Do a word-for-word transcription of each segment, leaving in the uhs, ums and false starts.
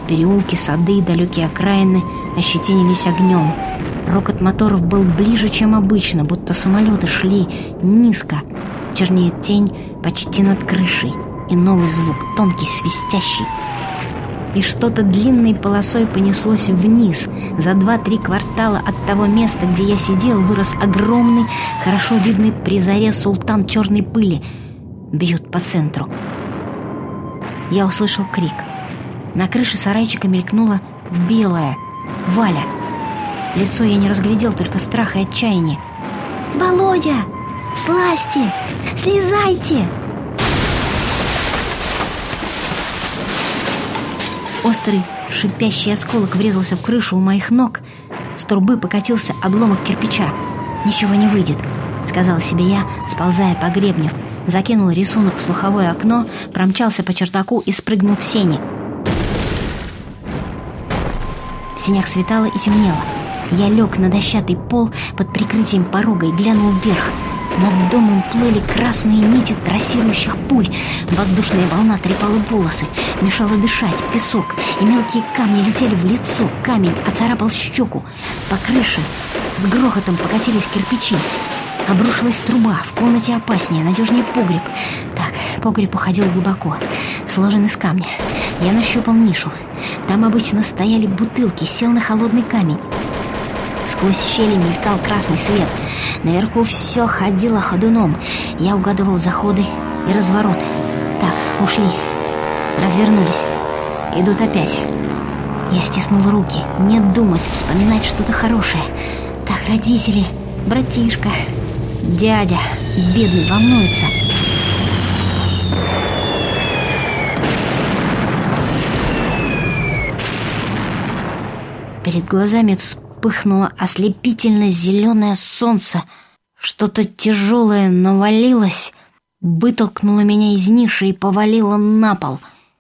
Переулки, сады и далекие окраины ощетинились огнем. Рокот моторов был ближе, чем обычно, будто самолеты шли низко. Чернеет тень почти над крышей, и новый звук, тонкий, свистящий. И что-то длинной полосой понеслось вниз. За два-три квартала от того места, где я сидел, вырос огромный, хорошо видный при заре султан черной пыли. Бьют по центру. Я услышал крик. На крыше сарайчика мелькнула белая Валя. Лицо я не разглядел, только страх и отчаяние. «Володя! Слазьте! Слезайте!» Острый, шипящий осколок врезался в крышу у моих ног. С трубы покатился обломок кирпича. «Ничего не выйдет», — сказала себе я, сползая по гребню. Закинул рисунок в слуховое окно, промчался по чердаку и спрыгнул в сени. В сенях светало и темнело. Я лег на дощатый пол под прикрытием порога и глянул вверх. Над домом плыли красные нити трассирующих пуль. Воздушная волна трепала волосы, мешала дышать. Песок и мелкие камни летели в лицо. Камень оцарапал щеку. По крыше с грохотом покатились кирпичи. Обрушилась труба. В комнате опаснее, надежнее погреб. Так, погреб уходил глубоко, сложен из камня. Я нащупал нишу. Там обычно стояли бутылки. Сел на холодный камень. Сквозь щели мелькал красный свет. Наверху все ходило ходуном. Я угадывал заходы и развороты. Так, ушли. Развернулись. Идут опять. Я стиснул руки. Не думать, вспоминать что-то хорошее. Так, родители, братишка, дядя, бедный, волнуется. Перед глазами вспыхнуло ослепительно зеленое солнце. Что-то тяжелое навалилось, вытолкнуло меня из ниши и повалило на пол.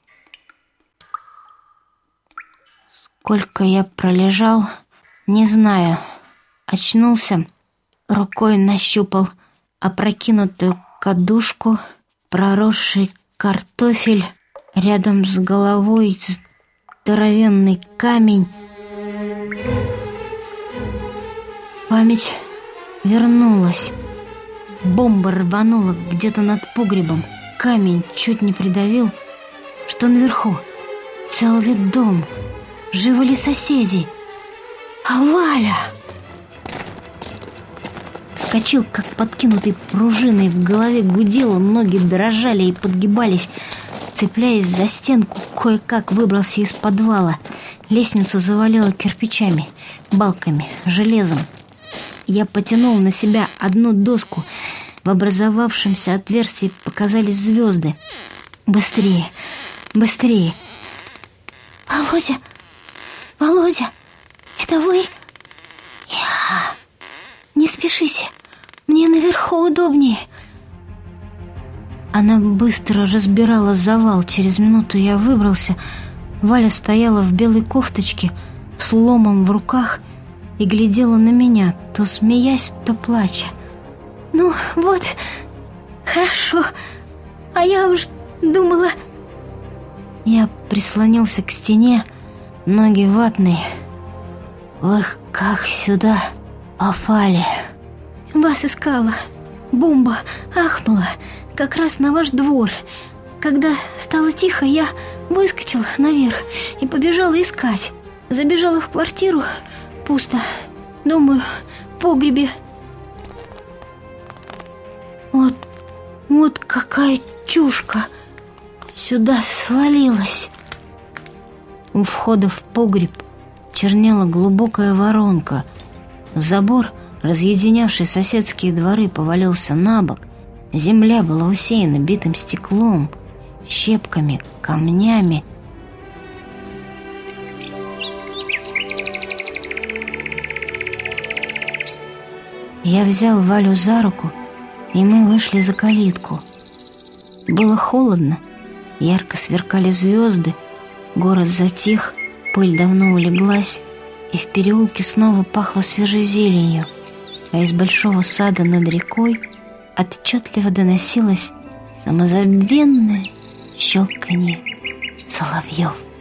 Сколько я пролежал, не знаю. Очнулся, рукой нащупал опрокинутую кадушку, проросший картофель, рядом с головой здоровенный камень. Память вернулась. Бомба рванула где-то над погребом. Камень чуть не придавил. Что наверху? Цел ли дом? Живы ли соседи? А Валя? Вскочил, как подкинутый пружиной. В голове гудело, ноги дрожали и подгибались. Цепляясь за стенку, кое-как выбрался из подвала. Лестницу завалило кирпичами, балками, железом. Я потянул на себя одну доску. В образовавшемся отверстии показались звезды. Быстрее, быстрее. Володя, Володя, это вы? Я... Не спешите, мне наверху удобнее. Она быстро разбирала завал. Через минуту я выбрался. Валя стояла в белой кофточке, с ломом в руках, и глядела на меня, то смеясь, то плача. «Ну вот, хорошо, а я уж думала...» Я прислонился к стене, ноги ватные. «Вы как сюда попали?» «Вас искала. Бомба ахнула как раз на ваш двор. Когда стало тихо, я выскочила наверх и побежала искать. Забежала в квартиру, пусто. Думаю, в погребе. Вот, вот какая чушка сюда свалилась». У входа в погреб чернела глубокая воронка. Забор, разъединявший соседские дворы, повалился на бок. Земля была усеяна битым стеклом, щепками, камнями. Я взял Валю за руку, и мы вышли за калитку. Было холодно, ярко сверкали звезды, город затих, пыль давно улеглась, и в переулке снова пахло свежей зеленью, а из большого сада над рекой отчетливо доносилось самозабвенное щелканье соловьев.